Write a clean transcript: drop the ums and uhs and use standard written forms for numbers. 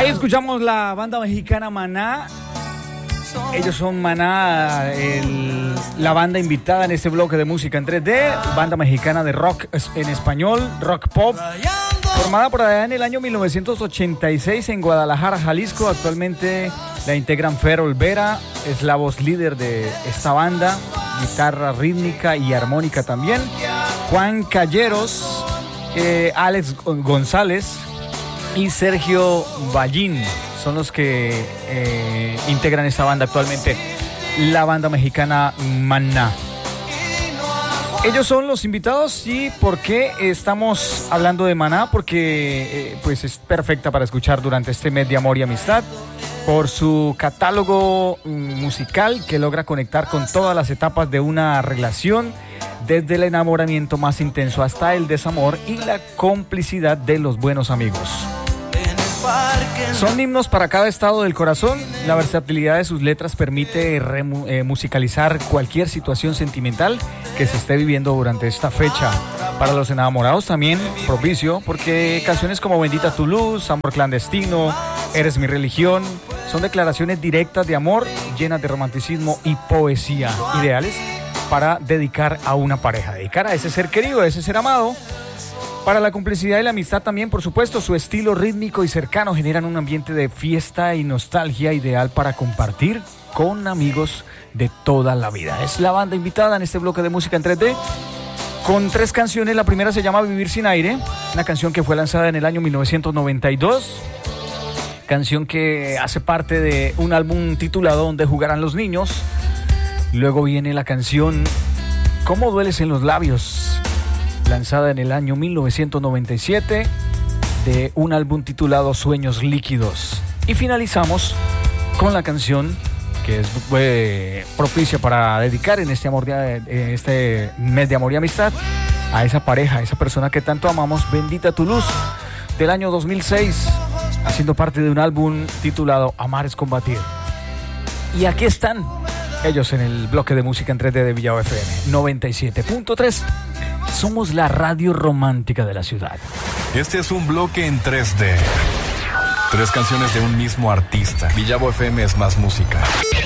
Ahí escuchamos la banda mexicana Maná. Ellos son Maná, la banda invitada en este bloque de música en 3D, banda mexicana de rock en español, rock pop, formada por allá en el año 1986 en Guadalajara, Jalisco. Actualmente la integran Fer Olvera, es la voz líder de esta banda, guitarra rítmica y armónica también. Juan Calleros, Alex González y Sergio Ballín son los que integran esta banda actualmente, la banda mexicana Maná. Ellos son los invitados. ¿Y por qué estamos hablando de Maná? Porque pues es perfecta para escuchar durante este mes de amor y amistad, por su catálogo musical que logra conectar con todas las etapas de una relación, desde el enamoramiento más intenso hasta el desamor y la complicidad de los buenos amigos. Son himnos para cada estado del corazón. La versatilidad de sus letras permite musicalizar cualquier situación sentimental que se esté viviendo durante esta fecha. Para los enamorados también propicio, porque canciones como Bendita tu luz, Amor clandestino, Eres mi religión, son declaraciones directas de amor, llenas de romanticismo y poesía, ideales para dedicar a una pareja, dedicar a ese ser querido, a ese ser amado. Para la complicidad y la amistad también, por supuesto, su estilo rítmico y cercano generan un ambiente de fiesta y nostalgia ideal para compartir con amigos de toda la vida. Es la banda invitada en este bloque de música en 3D con 3 canciones. La primera se llama Vivir sin aire, una canción que fue lanzada en el año 1992, canción que hace parte de un álbum titulado Donde jugarán los niños. Luego viene la canción Cómo dueles en los labios, lanzada en el año 1997 de un álbum titulado Sueños líquidos. Y finalizamos con la canción que es propicia para dedicar en este mes de amor y amistad a esa pareja, a esa persona que tanto amamos, Bendita tu luz, del año 2006, haciendo parte de un álbum titulado Amar es combatir. Y aquí están ellos en el bloque de música en 3D de Villavo FM 97.3. Somos la radio romántica de la ciudad. Este es un bloque en 3D. 3 canciones de un mismo artista. Villavo FM es más música.